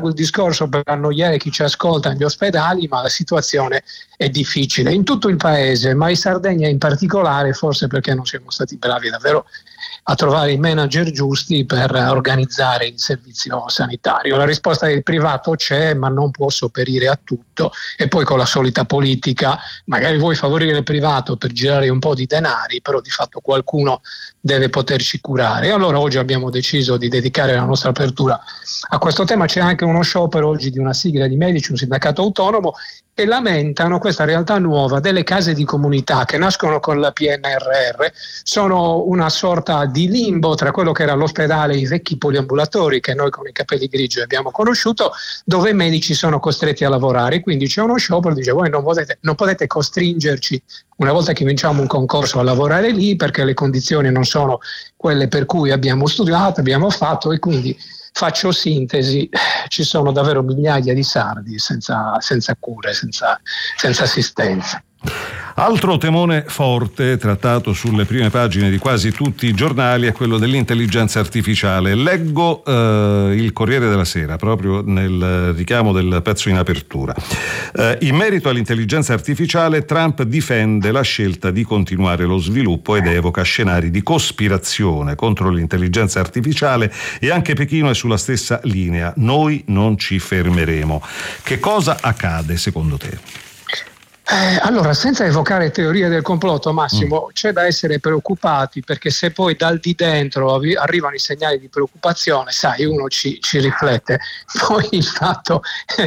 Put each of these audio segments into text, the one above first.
largo il discorso per annoiare chi ci ascolta negli ospedali, ma la situazione è difficile in tutto il paese, ma in Sardegna in particolare, forse perché non siamo stati bravi davvero a trovare i manager giusti per organizzare il servizio sanitario. La risposta del privato c'è, ma non può sopperire a tutto, e poi con la solita politica, magari vuoi favorire il privato per girare un po' di denari, però di fatto qualcuno deve poterci curare. E allora oggi abbiamo deciso di dedicare la nostra apertura a questo tema. C'è anche uno sciopero oggi di una sigla di medici, un sindacato autonomo, e lamentano questa realtà nuova delle case di comunità che nascono con la PNRR. Sono una sorta di limbo tra quello che era l'ospedale e i vecchi poliambulatori che noi con i capelli grigi abbiamo conosciuto, dove i medici sono costretti a lavorare. Quindi c'è uno sciopero, dice: voi non potete costringerci, una volta che vinciamo un concorso, a lavorare lì, perché le condizioni non sono quelle per cui abbiamo studiato, abbiamo fatto. E quindi faccio sintesi: ci sono davvero migliaia di sardi senza cure, senza assistenza. Altro temone forte trattato sulle prime pagine di quasi tutti i giornali è quello dell'intelligenza artificiale. Leggo il Corriere della Sera proprio nel richiamo del pezzo in apertura. In merito all'intelligenza artificiale, Trump difende la scelta di continuare lo sviluppo ed evoca scenari di cospirazione contro l'intelligenza artificiale, e anche Pechino è sulla stessa linea: noi non ci fermeremo. Che cosa accade secondo te? Allora, senza evocare teorie del complotto, Massimo, c'è da essere preoccupati, perché se poi dal di dentro arrivano i segnali di preoccupazione, sai, uno ci riflette. Poi il fatto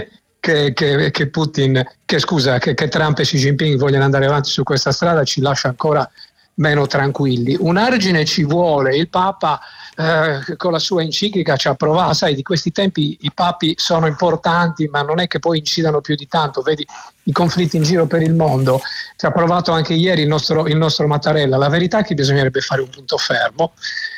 che Putin, che Trump e Xi Jinping vogliono andare avanti su questa strada ci lascia ancora meno tranquilli. Un argine ci vuole. Il Papa con la sua enciclica ci ha provato. Sai, di questi tempi i papi sono importanti, ma non è che poi incidano più di tanto. Vedi i conflitti in giro per il mondo. Ci ha provato anche ieri il nostro Mattarella. La verità è che bisognerebbe fare un punto fermo.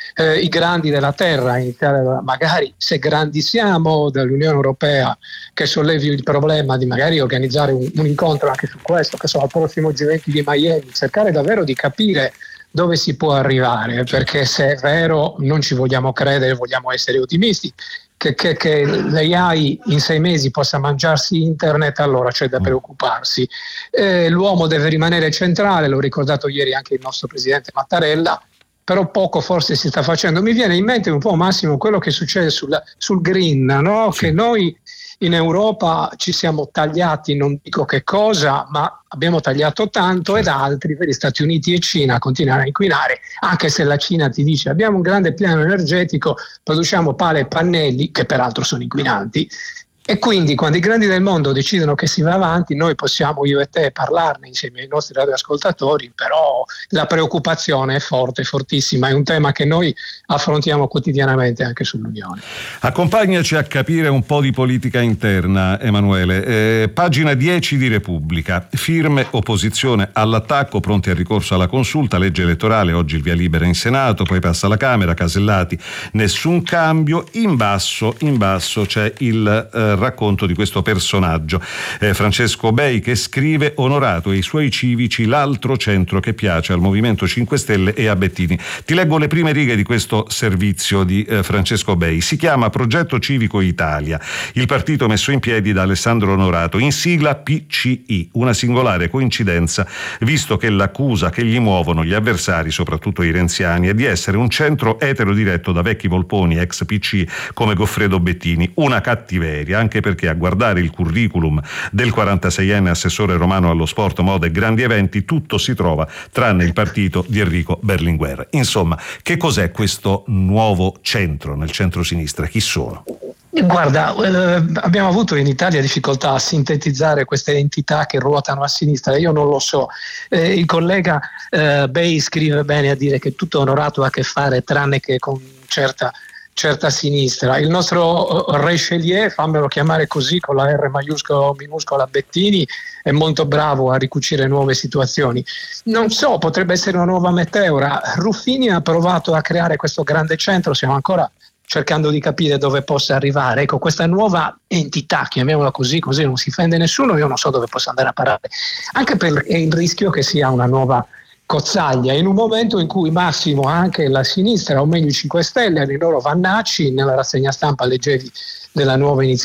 I grandi della terra, magari, se grandi siamo, dell'Unione Europea, che sollevi il problema di magari organizzare un incontro anche su questo, che sono al prossimo G20 di Miami, cercare davvero di capire dove si può arrivare, perché se è vero, non ci vogliamo credere, vogliamo essere ottimisti, che l'AI in 6 mesi possa mangiarsi internet, allora c'è da preoccuparsi. L'uomo deve rimanere centrale, l'ho ricordato ieri anche il nostro presidente Mattarella, però poco forse si sta facendo. Mi viene in mente un po', Massimo, quello che succede sul green, no? Sì. Che noi in Europa ci siamo tagliati, non dico che cosa, ma abbiamo tagliato tanto, ed altri, per gli Stati Uniti e Cina, continuano a inquinare, anche se la Cina ti dice: abbiamo un grande piano energetico, produciamo pale e pannelli, che peraltro sono inquinanti. E quindi quando i grandi del mondo decidono che si va avanti, noi possiamo, io e te, parlarne insieme ai nostri radioascoltatori, però la preoccupazione è forte, fortissima, è un tema che noi affrontiamo quotidianamente anche sull'Unione. Accompagnaci a capire un po' di politica interna, Emanuele. Pagina 10 di Repubblica: firme, opposizione all'attacco, pronti al ricorso alla consulta, legge elettorale, oggi il via libera in Senato, poi passa alla Camera, Casellati, nessun cambio. In basso c'è il racconto di questo personaggio, Francesco Bei, che scrive: onorato e i suoi civici, l'altro centro che piace al Movimento 5 Stelle e a Bettini. Ti leggo le prime righe di questo servizio di Francesco Bei. Si chiama Progetto Civico Italia, il partito messo in piedi da Alessandro Onorato, in sigla PCI, una singolare coincidenza visto che l'accusa che gli muovono gli avversari, soprattutto i renziani, è di essere un centro eterodiretto da vecchi volponi ex PC come Goffredo Bettini. Una cattiveria, anche perché a guardare il curriculum del 46enne assessore romano allo sport, moda e grandi eventi, tutto si trova tranne il partito di Enrico Berlinguer. Insomma, che cos'è questo nuovo centro nel centro-sinistra? Chi sono? Guarda, abbiamo avuto in Italia difficoltà a sintetizzare queste entità che ruotano a sinistra. Io non lo so. Il collega Bei scrive bene a dire che tutto Onorato ha a che fare tranne che con certa sinistra. Il nostro Richelieu, fammelo chiamare così con la R maiuscola o minuscola, Bettini, è molto bravo a ricucire nuove situazioni. Non so, potrebbe essere una nuova meteora. Ruffini ha provato a creare questo grande centro, siamo ancora cercando di capire dove possa arrivare. Ecco, questa nuova entità, chiamiamola così non si offende nessuno, io non so dove possa andare a parare, anche per il rischio che sia una nuova cozzaglia, in un momento in cui, Massimo, anche la sinistra, o meglio i 5 Stelle, nei loro vannacci, nella rassegna stampa leggevi della nuova iniziativa